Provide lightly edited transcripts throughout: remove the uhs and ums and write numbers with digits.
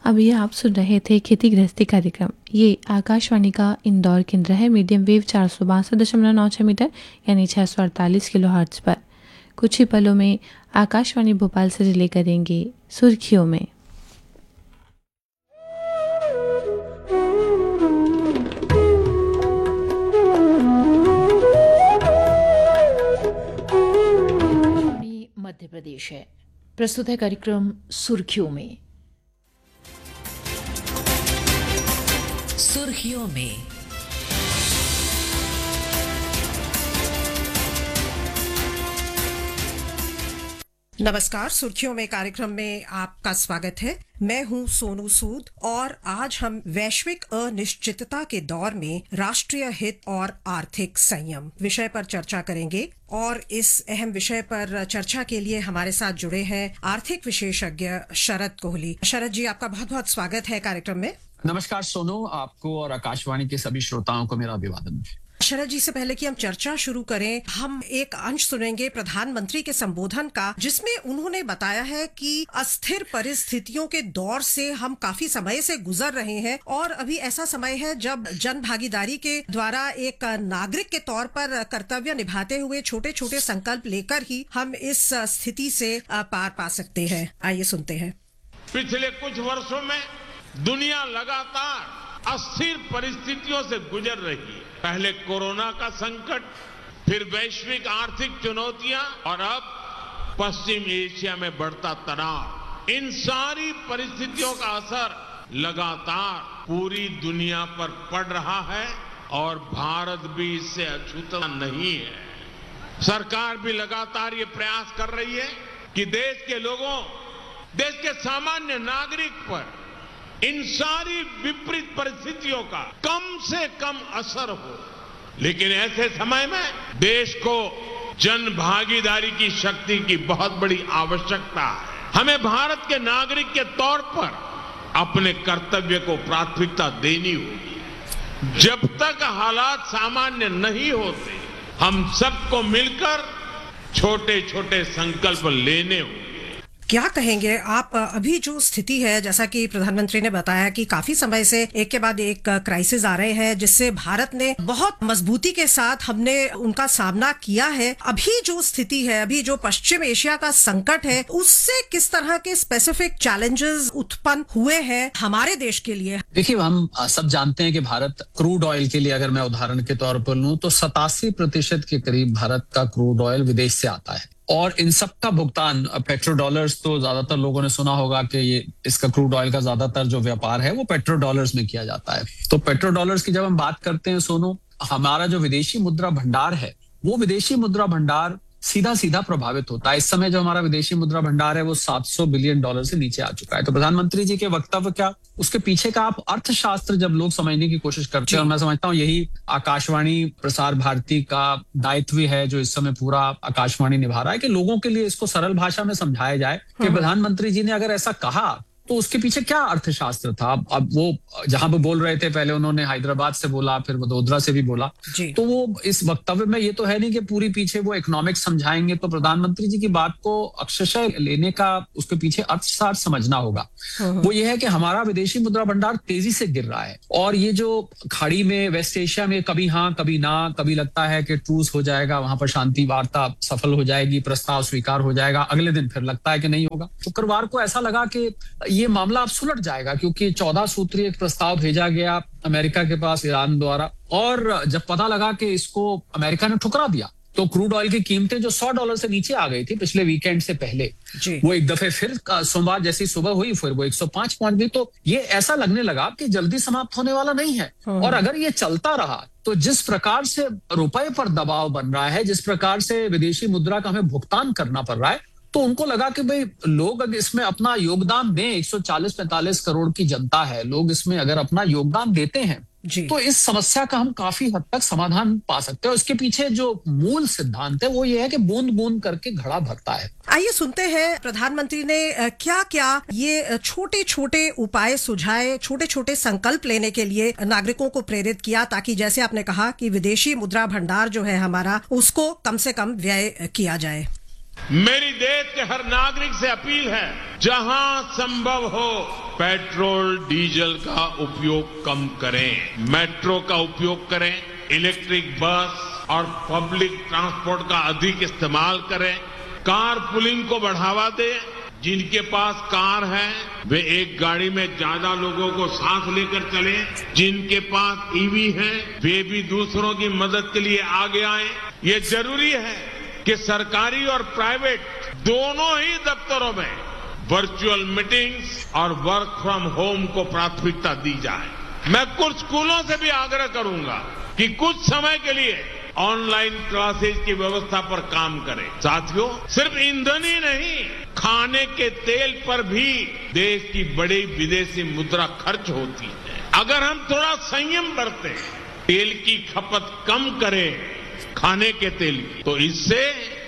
अभी आप सुन रहे थे खेती गृहस्थी कार्यक्रम। ये आकाशवाणी का इंदौर केंद्र है। मीडियम वेव 462.96 मीटर यानी 648 किलो हर्ट्ज पर। कुछ ही पलों में आकाशवाणी भोपाल से रिले करेंगे सुर्खियों में। मध्य प्रदेश है। प्रस्तुत है कार्यक्रम सुर्खियों में। सुर्खियों में नमस्कार। सुर्खियों में कार्यक्रम में आपका स्वागत है। मैं हूं सोनू सूद और आज हम वैश्विक अनिश्चितता के दौर में राष्ट्रीय हित और आर्थिक संयम विषय पर चर्चा करेंगे। और इस अहम विषय पर चर्चा के लिए हमारे साथ जुड़े हैं आर्थिक विशेषज्ञ शरद कोहली। शरद जी, आपका बहुत बहुत स्वागत है कार्यक्रम में। नमस्कार सोनू, आपको और आकाशवाणी के सभी श्रोताओं को मेरा अभिवादन। शरद जी, से पहले कि हम चर्चा शुरू करें, हम एक अंश सुनेंगे प्रधानमंत्री के संबोधन का, जिसमें उन्होंने बताया है कि अस्थिर परिस्थितियों के दौर से हम काफी समय से गुजर रहे हैं और अभी ऐसा समय है जब जन भागीदारी के द्वारा एक नागरिक के तौर पर कर्तव्य निभाते हुए छोटे छोटे संकल्प लेकर ही हम इस स्थिति से पार पा सकते हैं। आइए सुनते हैं। पिछले कुछ वर्षों में दुनिया लगातार अस्थिर परिस्थितियों से गुजर रही है। पहले कोरोना का संकट, फिर वैश्विक आर्थिक चुनौतियां और अब पश्चिम एशिया में बढ़ता तनाव। इन सारी परिस्थितियों का असर लगातार पूरी दुनिया पर पड़ रहा है और भारत भी इससे अछूता नहीं है। सरकार भी लगातार ये प्रयास कर रही है कि देश के लोगों, देश के सामान्य नागरिक पर इन सारी विपरीत परिस्थितियों का कम से कम असर हो। लेकिन ऐसे समय में देश को जन भागीदारी की शक्ति की बहुत बड़ी आवश्यकता है। हमें भारत के नागरिक के तौर पर अपने कर्तव्य को प्राथमिकता देनी होगी। जब तक हालात सामान्य नहीं होते, हम सबको मिलकर छोटे छोटे संकल्प लेने होंगे। क्या कहेंगे आप? अभी जो स्थिति है, जैसा कि प्रधानमंत्री ने बताया कि काफी समय से एक के बाद एक क्राइसिस आ रहे हैं, जिससे भारत ने बहुत मजबूती के साथ हमने उनका सामना किया है। अभी जो स्थिति है, अभी जो पश्चिम एशिया का संकट है, उससे किस तरह के स्पेसिफिक चैलेंजेस उत्पन्न हुए हैं हमारे देश के लिए? देखिए, हम सब जानते हैं कि भारत क्रूड ऑयल के लिए, अगर मैं उदाहरण के तौर पर लूं, तो 87% के करीब भारत का क्रूड ऑयल विदेश से आता है। और इन सब का भुगतान पेट्रो डॉलर्स, तो ज्यादातर लोगों ने सुना होगा कि ये इसका क्रूड ऑयल का ज्यादातर जो व्यापार है वो पेट्रो डॉलर्स में किया जाता है। तो पेट्रो डॉलर्स की जब हम बात करते हैं सोनू, हमारा जो विदेशी मुद्रा भंडार है, वो विदेशी मुद्रा भंडार सीधा सीधा प्रभावित होता है। इस समय जो हमारा विदेशी मुद्रा भंडार है वो $700 बिलियन से नीचे आ चुका है। तो प्रधानमंत्री जी के वक्तव्य क्या, उसके पीछे का आप अर्थशास्त्र जब लोग समझने की कोशिश करते हैं, और मैं समझता हूँ यही आकाशवाणी प्रसार भारती का दायित्व है जो इस समय पूरा आकाशवाणी निभा रहा है, कि लोगों के लिए इसको सरल भाषा में समझाया जाए कि प्रधानमंत्री जी ने अगर ऐसा कहा तो उसके पीछे क्या अर्थशास्त्र था। अब वो जहां पे बोल रहे थे, पहले उन्होंने हैदराबाद से बोला, फिर वडोदरा से भी बोला, तो वो इस वक्तव्य में ये तो है नहीं कि पूरी पीछे वो इकोनॉमिक्स समझाएंगे। तो प्रधानमंत्री जी की बात को अक्षरशः लेने का, उसके पीछे अर्थशास्त्र समझना होगा। वो ये है कि हमारा विदेशी मुद्रा भंडार तेजी से गिर रहा है, और ये जो खाड़ी में, वेस्ट एशिया में कभी हाँ कभी ना, कभी लगता है कि ट्रूस हो जाएगा, वहां पर शांति वार्ता सफल हो जाएगी, प्रस्ताव स्वीकार हो जाएगा, अगले दिन फिर लगता है कि नहीं होगा। शुक्रवार को ऐसा लगा कि ये मामला अब सुलझ जाएगा, क्योंकि 14 सूत्रीय एक प्रस्ताव भेजा गया अमेरिका के पास ईरान द्वारा, और जब पता लगा कि इसको अमेरिका ने ठुकरा दिया, तो क्रूड ऑयल की कीमतें जो $100 से नीचे आ गई थी पिछले वीकेंड से पहले, वो एक दफे फिर सोमवार जैसी सुबह हुई, फिर वो 105 पहुंच गई। तो ये ऐसा लगने लगा कि जल्दी समाप्त होने वाला नहीं है। और अगर ये चलता रहा तो जिस प्रकार से रुपए पर दबाव बन रहा है, जिस प्रकार से विदेशी मुद्रा का हमें भुगतान करना पड़ रहा है, तो उनको लगा कि भाई लोग अगर इसमें अपना योगदान दें, 140-45 करोड़ की जनता है, लोग इसमें अगर अपना योगदान देते हैं तो इस समस्या का हम काफी हद तक समाधान पा सकते हैं। उसके पीछे जो मूल सिद्धांत है वो ये है कि बूंद बूंद करके घड़ा भरता है। आइए सुनते हैं प्रधानमंत्री ने क्या क्या ये छोटे छोटे उपाय सुझाए, छोटे छोटे संकल्प लेने के लिए नागरिकों को प्रेरित किया, ताकि जैसे आपने कहा कि विदेशी मुद्रा भंडार जो है हमारा, उसको कम से कम व्यय किया जाए। मेरी देश के हर नागरिक से अपील है, जहां संभव हो पेट्रोल डीजल का उपयोग कम करें, मेट्रो का उपयोग करें, इलेक्ट्रिक बस और पब्लिक ट्रांसपोर्ट का अधिक इस्तेमाल करें, कार पुलिंग को बढ़ावा दें। जिनके पास कार है वे एक गाड़ी में ज्यादा लोगों को साथ लेकर चलें। जिनके पास ईवी है वे भी दूसरों की मदद के लिए आगे आए। ये जरूरी है कि सरकारी और प्राइवेट दोनों ही दफ्तरों में वर्चुअल मीटिंग्स और वर्क फ्रॉम होम को प्राथमिकता दी जाए। मैं कुछ स्कूलों से भी आग्रह करूंगा कि कुछ समय के लिए ऑनलाइन क्लासेज की व्यवस्था पर काम करें। साथियों, सिर्फ ईंधन ही नहीं, खाने के तेल पर भी देश की बड़ी विदेशी मुद्रा खर्च होती है। अगर हम थोड़ा संयम बरतें, तेल की खपत कम करें, खाने के तेल की, तो इससे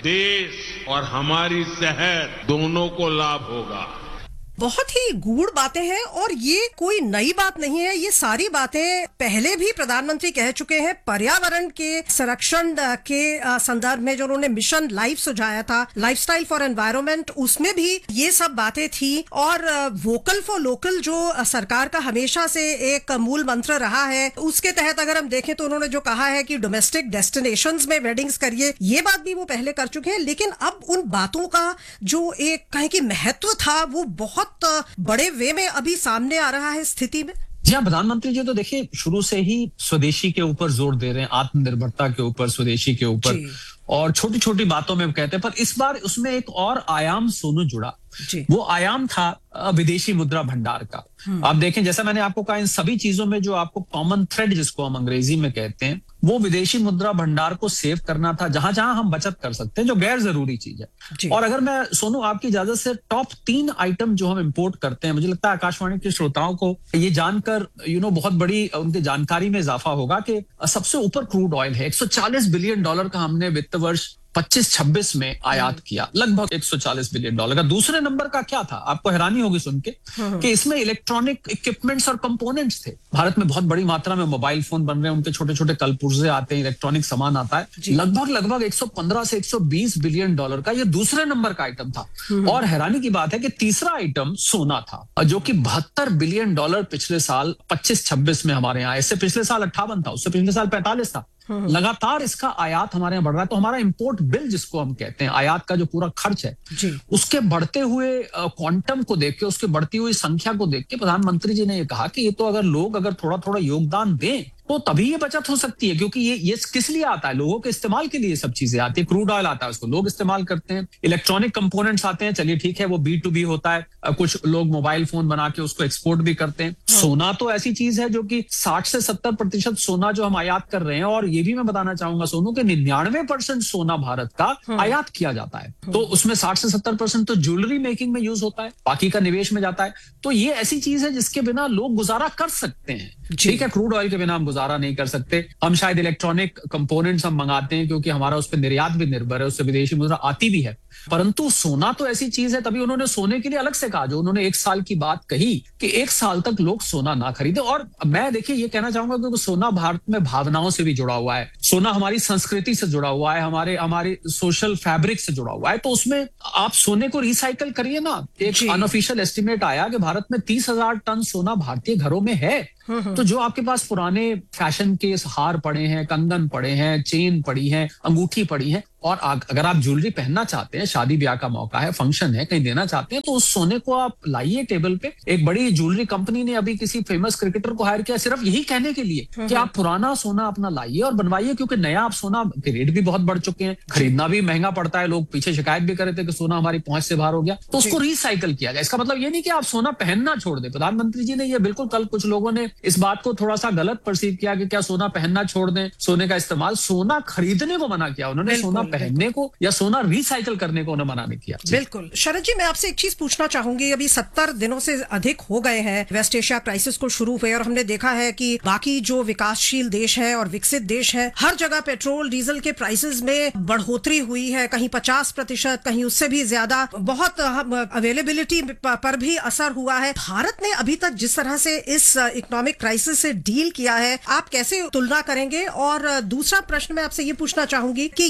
देश और हमारी सेहत दोनों को लाभ होगा। बहुत ही गूढ़ बातें हैं और ये कोई नई बात नहीं है। ये सारी बातें पहले भी प्रधानमंत्री कह चुके हैं। पर्यावरण के संरक्षण के संदर्भ में जो उन्होंने मिशन लाइफ सुझाया था, लाइफस्टाइल फॉर एनवायरनमेंट, उसमें भी ये सब बातें थी। और वोकल फॉर लोकल जो सरकार का हमेशा से एक मूल मंत्र रहा है, उसके तहत अगर हम देखें तो उन्होंने जो कहा है कि डोमेस्टिक डेस्टिनेशंस में वेडिंग्स करिए, ये बात भी वो पहले कर चुके हैं। लेकिन अब उन बातों का जो एक कहें कि महत्व था वो बहुत बड़े वे में अभी सामने आ रहा है स्थिति में। जी हाँ, प्रधानमंत्री जी तो देखिए शुरू से ही स्वदेशी के ऊपर जोर दे रहे हैं, आत्मनिर्भरता के ऊपर, स्वदेशी के ऊपर, और छोटी छोटी बातों में कहते हैं। पर इस बार उसमें एक और आयाम सोनू जुड़ा। वो आयाम था विदेशी मुद्रा भंडार का। आप देखें, जैसा मैंने आपको कहा, इन सभी चीजों में जो आपको कॉमन थ्रेड जिसको हम अंग्रेजी में कहते हैं, वो विदेशी मुद्रा भंडार को सेव करना था, जहां जहां हम बचत कर सकते हैं, जो गैर जरूरी चीज है। और अगर मैं सोनू आपकी इजाजत से टॉप 3 आइटम जो हम इंपोर्ट करते हैं, मुझे लगता है आकाशवाणी के श्रोताओं को ये जानकर बहुत बड़ी उनकी जानकारी में इजाफा होगा कि सबसे ऊपर क्रूड ऑयल है। $140 बिलियन का हमने वित्त वर्ष 25-26 में आयात किया, लगभग $140 बिलियन का। दूसरे नंबर का क्या था, आपको हैरानी होगी सुन के कि इसमें इलेक्ट्रॉनिक इक्विपमेंट्स और कंपोनेंट्स थे। भारत में बहुत बड़ी मात्रा में मोबाइल फोन बन रहे हैं, उनके छोटे छोटे कलपुर्जे आते हैं, इलेक्ट्रॉनिक सामान आता है। लगभग 115 से $120 बिलियन का ये दूसरे नंबर का आइटम था। और हैरानी की बात है कि तीसरा आइटम सोना था, जो कि $72 बिलियन पिछले साल 25-26 में हमारे यहाँ। इससे पिछले साल 58 था, उससे पिछले साल 45 था। लगातार इसका आयात हमारे यहाँ बढ़ रहा है। तो हमारा इंपोर्ट बिल जिसको हम कहते हैं, आयात का जो पूरा खर्च है, उसके बढ़ते हुए क्वांटम को देख के, उसके बढ़ती हुई संख्या को देख के प्रधानमंत्री जी ने ये कहा कि ये तो अगर लोग अगर थोड़ा थोड़ा योगदान दें तो तभी ये बचत हो सकती है। क्योंकि ये किस लिए आता है, लोगों के इस्तेमाल के लिए सब चीजें आती है। क्रूड ऑयल आता है, उसको लोग इस्तेमाल करते हैं। इलेक्ट्रॉनिक कंपोनेंट्स आते हैं, चलिए ठीक है, वो B2B होता है, कुछ लोग मोबाइल फोन बना के उसको एक्सपोर्ट भी करते हैं। सोना तो ऐसी चीज है जो कि 60 से 70% सोना जो हम आयात कर रहे हैं, और ये भी मैं बताना चाहूंगा सोनू के 99% सोना भारत का आयात किया जाता है। तो उसमें 60 से 70% तो ज्वेलरी मेकिंग में यूज होता है, बाकी का निवेश में जाता है। तो ये ऐसी चीज है जिसके बिना लोग गुजारा कर सकते हैं। ठीक है, क्रूड ऑयल के बिना हम गुजारा नहीं कर सकते। हम शायद इलेक्ट्रॉनिक कंपोनेंट्स हम मंगाते हैं क्योंकि हमारा उस पर निर्यात भी निर्भर है, उससे विदेशी मुद्रा आती भी है। परंतु सोना तो ऐसी चीज है, तभी उन्होंने सोने के लिए अलग से कहा, जो उन्होंने 1 साल की बात कही कि 1 साल तक लोग सोना ना खरीदे। और मैं देखिए ये कहना चाहूंगा क्योंकि सोना भारत में भावनाओं से भी जुड़ा हुआ है, सोना हमारी संस्कृति से जुड़ा हुआ है, हमारे सोशल फैब्रिक से जुड़ा हुआ है। तो उसमें आप सोने को रिसाइकल करिए ना। एक अनऑफिशियल एस्टिमेट आया कि भारत में 30,000 टन सोना भारतीय घरों में है। तो जो आपके पास पुराने फैशन के हार पड़े हैं, कंगन पड़े हैं, चेन पड़ी है, अंगूठी पड़ी है, और अगर आप ज्वेलरी पहनना चाहते हैं, शादी ब्याह का मौका है, फंक्शन है, कहीं देना चाहते हैं, तो उस सोने को आप लाइए टेबल पे। एक बड़ी ज्वेलरी कंपनी ने अभी किसी फेमस क्रिकेटर को हायर किया सिर्फ यही कहने के लिए कि आप पुराना सोना अपना लाइए और बनवाइए, क्योंकि नया आप सोना के रेट भी बहुत बढ़ चुके हैं, खरीदना भी महंगा पड़ता है। लोग पीछे शिकायत भी कर रहे थे कि सोना हमारी पहुंच से बाहर हो गया, तो उसको रिसाइकल किया जाए। इसका मतलब ये नहीं कि आप सोना पहनना छोड़ दें। प्रधानमंत्री जी ने ये बिल्कुल, कल कुछ लोगों ने इस बात को थोड़ा सा गलत परसीव किया कि क्या सोना पहनना छोड़ दें, सोने का इस्तेमाल, सोना खरीदने को मना किया उन्होंने, सोना पहनने को या सोना रिसाइकिल करने को उन्हें मना नहीं किया। बिल्कुल। शरद जी, मैं आपसे एक चीज पूछना चाहूंगी। अभी 70 दिनों से अधिक हो गए हैं वेस्ट एशिया क्राइसिस को शुरू हुए, और हमने देखा है कि बाकी जो विकासशील देश है और विकसित देश है, हर जगह पेट्रोल डीजल के प्राइसेस में बढ़ोतरी हुई है, कहीं 50%, कहीं उससे भी ज्यादा। बहुत अवेलेबिलिटी पर भी असर हुआ है। भारत ने अभी तक जिस तरह से इस इकोनॉमिक क्राइसिस से डील किया है, आप कैसे तुलना करेंगे? और दूसरा प्रश्न मैं आपसे ये पूछना चाहूंगी कि ये देखते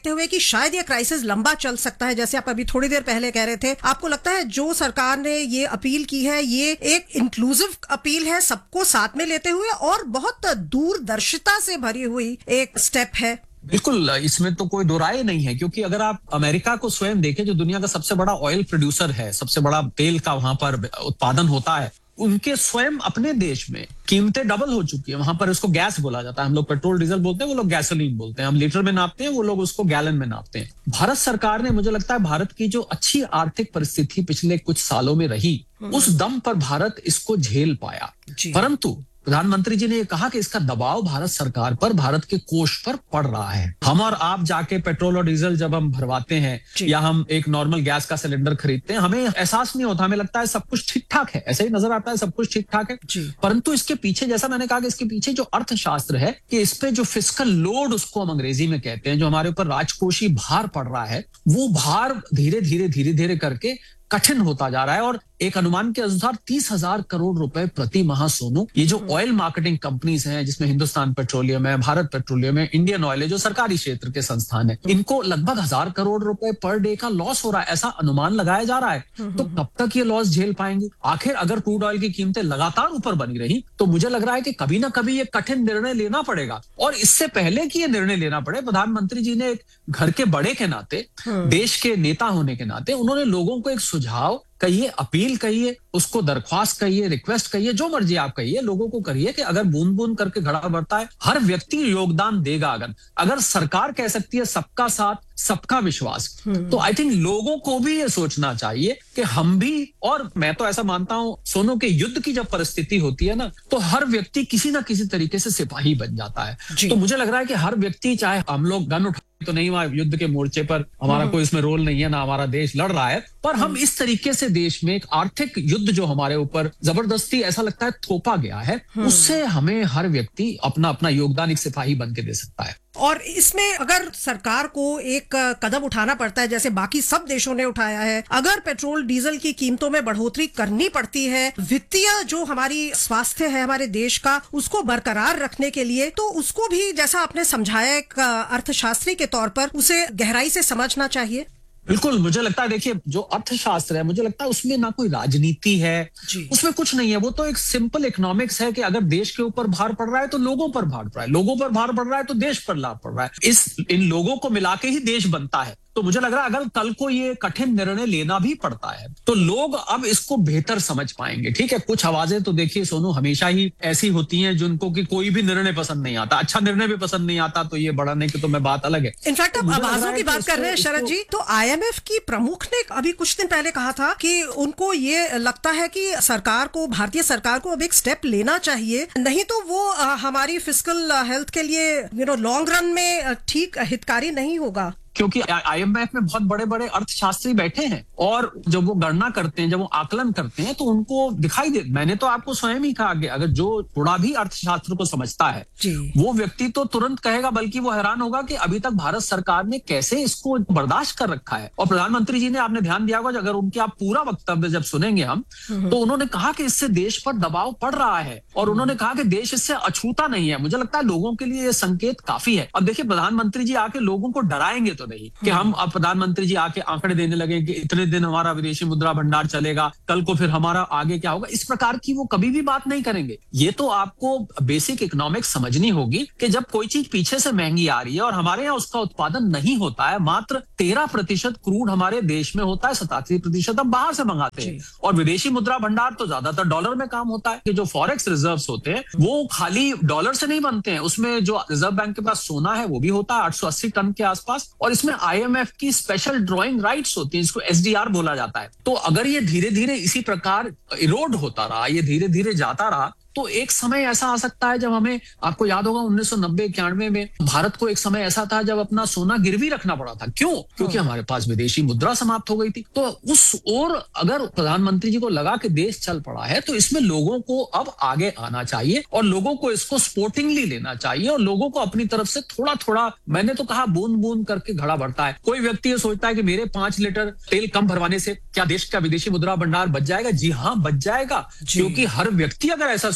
देखते हुए कि शायद ये क्राइसिस लंबा चल सकता है, जैसे आप अभी थोड़ी देर पहले कह रहे थे, आपको लगता है जो सरकार ने ये अपील की है ये एक इंक्लूसिव अपील है, सबको साथ में लेते हुए, और बहुत दूरदर्शिता से भरी हुई एक स्टेप है? बिल्कुल, इसमें तो कोई दो राय नहीं है, क्योंकि अगर आप अमेरिका को स्वयं देखें, जो दुनिया का सबसे बड़ा ऑयल प्रोड्यूसर है, सबसे बड़ा तेल का वहां पर उत्पादन होता है, उनके स्वयं अपने देश में कीमतें डबल हो चुकी है। वहां पर उसको गैस बोला जाता है, हम लोग पेट्रोल डीजल बोलते हैं, वो लोग गैसोलीन बोलते हैं। हम लीटर में नापते हैं, वो लोग उसको गैलन में नापते हैं। भारत सरकार ने, मुझे लगता है भारत की जो अच्छी आर्थिक परिस्थिति पिछले कुछ सालों में रही, उस दम पर भारत इसको झेल पाया। परंतु प्रधानमंत्री जी ने कहा कि इसका दबाव भारत सरकार पर, भारत के कोष पर पड़ रहा है। हम और आप जाके पेट्रोल और डीजल जब हम भरवाते हैं या हम एक नॉर्मल गैस का सिलेंडर खरीदते हैं, हमें एहसास नहीं होता, हमें लगता है सब कुछ ठीक ठाक है, ऐसे ही नजर आता है सब कुछ ठीक ठाक है। परंतु इसके पीछे, जैसा मैंने कहा कि इसके पीछे जो अर्थशास्त्र है, कि इस पे जो फिस्कल लोड, उसको हम अंग्रेजी में कहते हैं, जो हमारे ऊपर राजकोषीय भार पड़ रहा है, वो भार धीरे धीरे करके कठिन होता जा रहा है। और एक अनुमान के अनुसार 30,000 करोड़ रुपए प्रति माह, सोनू, ये जो ऑयल मार्केटिंग कंपनीज हैं, जिसमें हिंदुस्तान पेट्रोलियम है, भारत पेट्रोलियम है, इंडियन ऑयल है, जो सरकारी क्षेत्र के संस्थान है, इनको लगभग 1,000 करोड़ रुपए पर डे का लॉस हो रहा है, ऐसा अनुमान लगाया जा रहा है। तो कब तक ये लॉस झेल पाएंगे? आखिर अगर क्रूड ऑयल की कीमतें लगातार ऊपर बनी रही, तो मुझे लग रहा है कि कभी ना कभी ये कठिन निर्णय लेना पड़ेगा। और इससे पहले कि ये निर्णय लेना पड़े, प्रधानमंत्री जी ने एक घर के बड़े के नाते, देश के नेता होने के नाते, उन्होंने लोगों को एक सुझाव कहिए, अपील कहिए, उसको दरख्वास्त कहिए, रिक्वेस्ट कहिए, जो मर्जी आप कहिए, लोगों को करिए कि अगर बूंद बूंद करके घड़ा भरता है, हर व्यक्ति योगदान देगा। अगर सरकार कह सकती है सबका साथ सबका विश्वास, तो आई थिंक लोगों को भी ये सोचना चाहिए कि हम भी, और मैं तो ऐसा मानता हूं सोनू, के युद्ध की जब परिस्थिति होती है ना, तो हर व्यक्ति किसी ना किसी तरीके से सिपाही बन जाता है। तो मुझे लग रहा है कि हर व्यक्ति, चाहे हम लोग गन उठा तो नहीं, वहां युद्ध के मोर्चे पर हमारा कोई इसमें रोल नहीं है, ना हमारा देश लड़ रहा है, पर हम इस तरीके से देश में एक आर्थिक युद्ध जो हमारे ऊपर जबरदस्ती ऐसा लगता है थोपा गया है, उससे हमें हर व्यक्ति अपना अपना योगदान एक सिपाही बन के दे सकता है। और इसमें अगर सरकार को एक कदम उठाना पड़ता है, जैसे बाकी सब देशों ने उठाया है, अगर पेट्रोल डीजल की कीमतों में बढ़ोतरी करनी पड़ती है, वित्तीय जो हमारी स्वास्थ्य है हमारे देश का, उसको बरकरार रखने के लिए, तो उसको भी, जैसा आपने समझाया एक अर्थशास्त्री के तौर पर, उसे गहराई से समझना चाहिए। बिल्कुल, मुझे लगता है, देखिए, जो अर्थशास्त्र है, मुझे लगता है उसमें ना कोई राजनीति है, उसमें कुछ नहीं है। वो तो एक सिंपल इकोनॉमिक्स है कि अगर देश के ऊपर भार पड़ रहा है तो लोगों पर भार पड़ रहा है, लोगों पर भार पड़ रहा है तो देश पर लाभ पड़ रहा है। इन लोगों को मिला के ही देश बनता है। तो मुझे लग रहा है अगर कल को ये कठिन निर्णय लेना भी पड़ता है, तो लोग अब इसको बेहतर समझ पाएंगे। ठीक है, कुछ आवाजें तो देखिए सोनू हमेशा ही ऐसी होती हैं जिनको कि कोई भी निर्णय पसंद नहीं आता, अच्छा निर्णय भी पसंद नहीं आता, तो ये बढ़ाने की तो मैं बात अलग है। इनफैक्ट अब आवाजों की बात कर रहे हैं शरद जी, तो IMF की प्रमुख ने अभी कुछ दिन पहले कहा था कि उनको ये लगता है कि सरकार को, भारतीय सरकार को अब एक स्टेप लेना चाहिए, नहीं तो वो हमारी फिस्कल हेल्थ के लिए लॉन्ग रन में ठीक हितकारी नहीं होगा। क्योंकि IMF में बहुत बड़े बड़े अर्थशास्त्री बैठे हैं, और जब वो गणना करते हैं, जब वो आकलन करते हैं, तो उनको दिखाई दे, मैंने तो आपको स्वयं ही कहा कि अगर जो थोड़ा भी अर्थशास्त्र को समझता है, वो व्यक्ति तो तुरंत कहेगा, बल्कि वो हैरान होगा कि अभी तक भारत सरकार ने कैसे इसको बर्दाश्त कर रखा है। और प्रधानमंत्री जी ने, आपने ध्यान दिया होगा, अगर उनके आप पूरा वक्तव्य जब सुनेंगे हम, तो उन्होंने कहा कि इससे देश पर दबाव पड़ रहा है, और उन्होंने कहा कि देश इससे अछूता नहीं है। मुझे लगता है लोगों के लिए ये संकेत काफी है। अब देखिए, प्रधानमंत्री जी आके लोगों को डराएंगे तो नहीं कि हम, अब प्रधानमंत्री जी आके आंकड़े देने लगे कि इतने दिन हमारा विदेशी मुद्रा भंडार चलेगा, कल को फिर हमारा आगे क्या होगा, इस प्रकार की वो कभी भी बात नहीं करेंगे। ये तो आपको बेसिक इकोनॉमिक्स समझनी होगी कि जब कोई चीज पीछे से महंगी आ रही है और हमारे यहाँ उसका उत्पादन नहीं होता है, मात्र 13% क्रूड हमारे देश में होता है, 87% हम बाहर से मंगाते हैं, और विदेशी मुद्रा भंडार तो ज्यादातर डॉलर में काम होता है। कि जो फॉरेक्स रिजर्व्स होते हैं वो खाली डॉलर से नहीं बनते हैं, उसमें जो रिजर्व बैंक के पास सोना है वो भी होता है 880 टन के आसपास, और इसमें IMF की स्पेशल ड्रॉइंग राइट्स होती है, इसको SDR बोला जाता है। तो अगर ये धीरे धीरे इसी प्रकार इरोड होता रहा, ये धीरे धीरे जाता रहा, तो एक समय ऐसा आ सकता है जब हमें, आपको याद होगा 1990-91 में भारत को एक समय ऐसा था जब अपना सोना गिरवी रखना पड़ा था। क्यों? क्योंकि हमारे पास विदेशी मुद्रा समाप्त हो गई थी। तो उस ओर अगर प्रधानमंत्री जी को लगा कि देश चल पड़ा है, तो इसमें लोगों को अब आगे आना चाहिए और लोगों को इसको स्पोर्टिंगली लेना चाहिए, और लोगों को अपनी तरफ से थोड़ा थोड़ा, मैंने तो कहा बूंद बूंद करके घड़ा भरता है। कोई व्यक्ति ये सोचता है कि मेरे 5 लीटर तेल कम भरवाने से क्या देश का विदेशी मुद्रा भंडार बच जाएगा? जी हाँ, बच जाएगा, क्योंकि हर व्यक्ति अगर ऐसा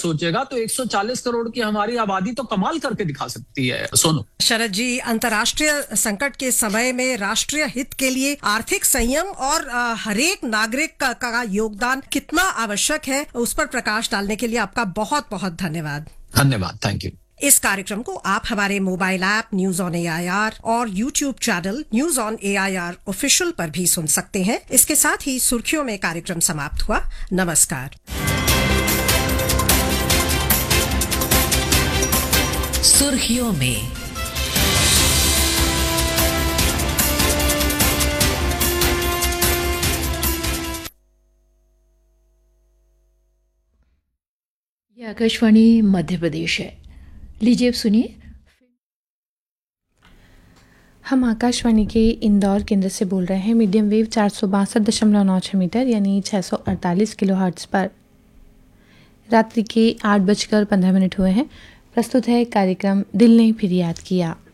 सोचेगा तो 140 करोड़ की हमारी आबादी तो कमाल करके दिखा सकती है। सोनू। शरद जी, अंतर्राष्ट्रीय संकट के समय में राष्ट्रीय हित के लिए आर्थिक संयम और हरेक नागरिक का योगदान कितना आवश्यक है, उस पर प्रकाश डालने के लिए आपका बहुत बहुत धन्यवाद। धन्यवाद, थैंक यू। इस कार्यक्रम को आप हमारे mobile app news on AIR और YouTube channel news on AIR official पर भी सुन सकते हैं। इसके साथ ही सुर्खियों में कार्यक्रम समाप्त हुआ। नमस्कार। सुर्खियों में ये आकाशवाणी मध्य प्रदेश है। लीजिए अब सुनिए। हम आकाशवाणी के इंदौर केंद्र से बोल रहे हैं। मीडियम वेव 462.96 मीटर यानी 648 किलोहर्ट्ज़ पर। रात्रि के 8:15 हुए हैं। प्रस्तुत है कार्यक्रम दिल ने फिर याद किया।